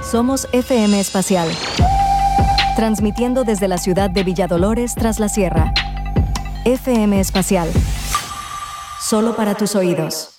Somos FM Espacial, transmitiendo desde la ciudad de Villadolores tras la sierra. FM Espacial, solo para tus oídos.